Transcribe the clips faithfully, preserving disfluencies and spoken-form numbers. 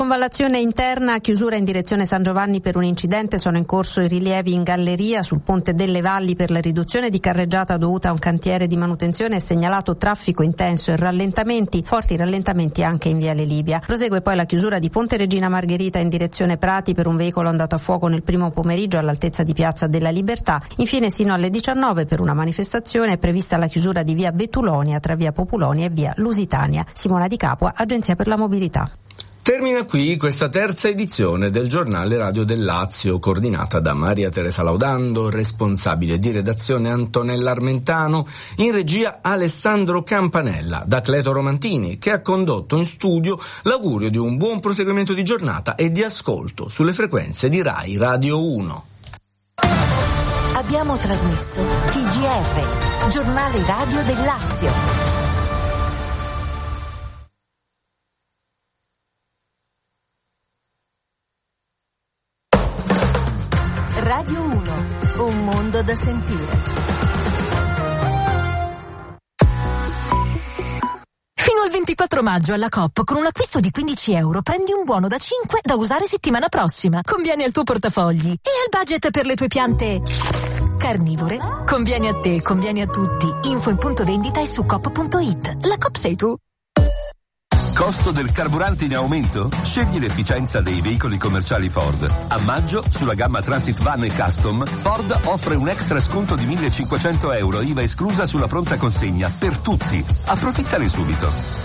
Convallazione interna, chiusura in direzione San Giovanni per un incidente, sono in corso i rilievi in galleria sul ponte delle Valli per la riduzione di carreggiata dovuta a un cantiere di manutenzione, è segnalato traffico intenso e rallentamenti, forti rallentamenti anche in Viale Libia. Prosegue poi la chiusura di Ponte Regina Margherita in direzione Prati per un veicolo andato a fuoco nel primo pomeriggio all'altezza di Piazza della Libertà. Infine sino alle diciannove per una manifestazione è prevista la chiusura di via Betulonia tra via Populonia e via Lusitania. Simona Di Capua, Agenzia per la Mobilità. Termina qui questa terza edizione del giornale Radio del Lazio, coordinata da Maria Teresa Laudando, responsabile di redazione Antonella Armentano, in regia Alessandro Campanella, da Cleto Romantini, che ha condotto in studio l'augurio di un buon proseguimento di giornata e di ascolto sulle frequenze di Rai Radio uno. Abbiamo trasmesso T G R, giornale radio del Lazio. Radio uno, un mondo da sentire. Fino al ventiquattro maggio alla Coop con un acquisto di quindici euro prendi un buono da cinque da usare settimana prossima. Conviene al tuo portafogli e al budget per le tue piante carnivore. Conviene a te, conviene a tutti. Info in punto vendita e su coop punto it. La Coop sei tu. Costo del carburante in aumento? Scegli l'efficienza dei veicoli commerciali Ford. A maggio, sulla gamma Transit Van e Custom, Ford offre un extra sconto di millecinquecento euro, I V A esclusa sulla pronta consegna, per tutti. Approfittane subito.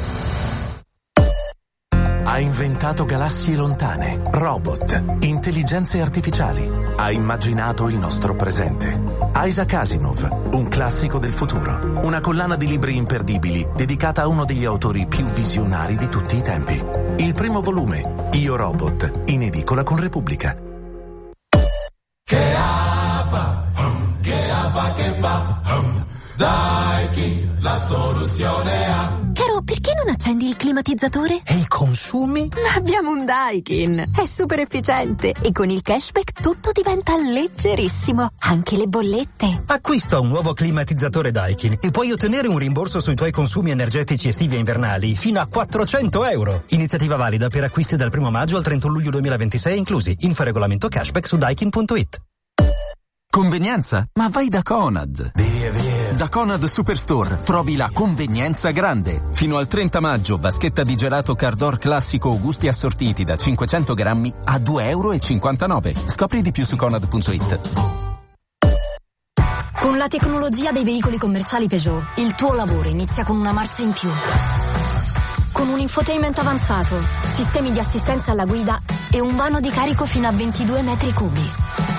Ha inventato galassie lontane, robot, intelligenze artificiali. Ha immaginato il nostro presente. Isaac Asimov, un classico del futuro. Una collana di libri imperdibili dedicata a uno degli autori più visionari di tutti i tempi. Il primo volume, Io Robot, in edicola con Repubblica. Che va, che va, che va, Daikin, la soluzione ha. Caro, perché non accendi il climatizzatore? E i consumi? Ma abbiamo un Daikin, è super efficiente e con il cashback tutto diventa leggerissimo, anche le bollette. Acquista un nuovo climatizzatore Daikin e puoi ottenere un rimborso sui tuoi consumi energetici estivi e invernali fino a quattrocento euro. Iniziativa valida per acquisti dal primo maggio al trentuno luglio duemilaventisei inclusi. Info regolamento cashback su daikin punto it. Convenienza? Ma vai da Conad. Via, via. Da Conad Superstore trovi la convenienza grande. Fino al trenta maggio, vaschetta di gelato Cardor classico o gusti assortiti da cinquecento grammi a due e cinquantanove euro. Scopri di più su conad punto it. Con la tecnologia dei veicoli commerciali Peugeot, il tuo lavoro inizia con una marcia in più. Con un infotainment avanzato, sistemi di assistenza alla guida e un vano di carico fino a ventidue metri cubi.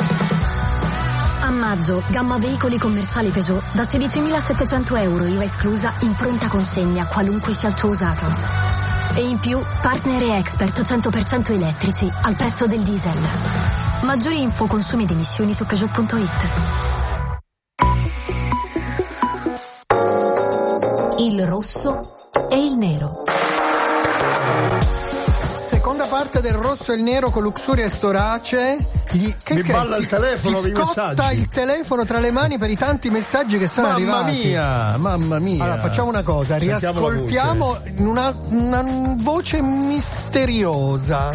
A maggio, gamma veicoli commerciali Peugeot da sedicimilasettecento euro I V A esclusa in pronta consegna qualunque sia il tuo usato. E in più, partner e expert cento per cento elettrici al prezzo del diesel. Maggiori info, consumi ed emissioni su Peugeot punto it. Il rosso e il nero. Seconda parte del rosso e il nero con Luxuria e Storace. Gli, che mi che, balla il telefono, gli i scotta messaggi. il telefono tra le mani per i tanti messaggi che sono mamma arrivati. Mamma mia, mamma mia. Allora facciamo una cosa, riascoltiamo una, una voce misteriosa.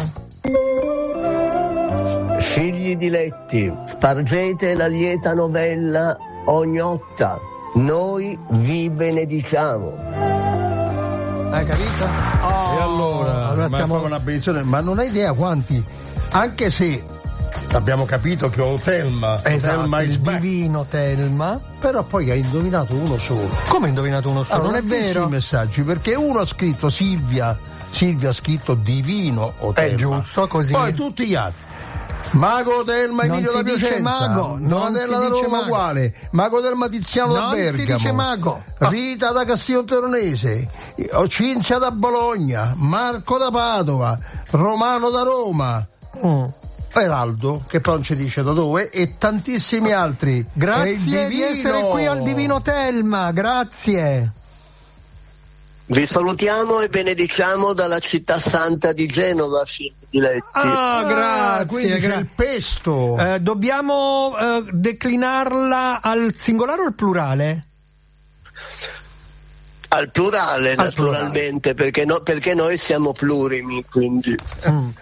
Figli diletti, spargete la lieta novella ognotta, noi vi benediciamo. Hai capito? Oh, e allora, allora ma stiamo... una benedizione, ma non hai idea quanti, anche se abbiamo capito che ho Telma, esatto, Telma il back. divino Telma, però poi hai indovinato uno solo. Come hai indovinato uno solo? Allora, non è vero? I messaggi, perché uno ha scritto Silvia, Silvia ha scritto divino o Telma. È giusto, così. Poi tutti gli altri. Mago Telma Emilio da Piacenza, Mago, Donatella da Roma mago. uguale, Mago Telma Tiziano non da Bergamo, si dice mago. Rita da Castigliontornese, Cinzia da Bologna, Marco da Padova, Romano da Roma, mm. Eraldo, che poi non ci dice da dove, e tantissimi altri. Grazie di essere qui al Divino Telma, grazie. Vi salutiamo e benediciamo dalla città santa di Genova, figli diletti. Ah, grazie. Quindi gra- c'è il pesto. Eh, dobbiamo eh, declinarla al singolare o al plurale? Al plurale, Al naturalmente, plurale. Perché, no, perché noi siamo plurimi, quindi. Mm.